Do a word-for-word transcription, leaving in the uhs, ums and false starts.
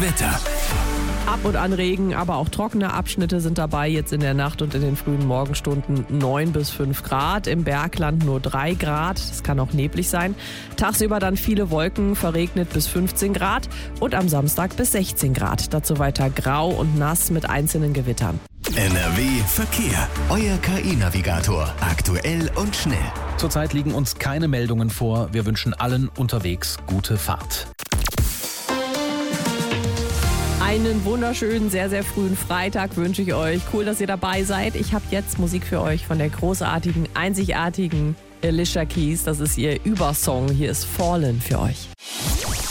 Wetter. Ab und an Regen, aber auch trockene Abschnitte sind dabei. Jetzt in der Nacht und in den frühen Morgenstunden neun bis fünf Grad. Im Bergland nur drei Grad. Es kann auch neblig sein. Tagsüber dann viele Wolken, verregnet bis fünfzehn Grad. Und am Samstag bis sechzehn Grad. Dazu weiter grau und nass mit einzelnen Gewittern. N R W Verkehr. Euer K I-Navigator. Aktuell und schnell. Zurzeit liegen uns keine Meldungen vor. Wir wünschen allen unterwegs gute Fahrt. Einen wunderschönen, sehr, sehr frühen Freitag wünsche ich euch. Cool, dass ihr dabei seid. Ich habe jetzt Musik für euch von der großartigen, einzigartigen Alicia Keys. Das ist ihr Übersong. Hier ist Fallen für euch.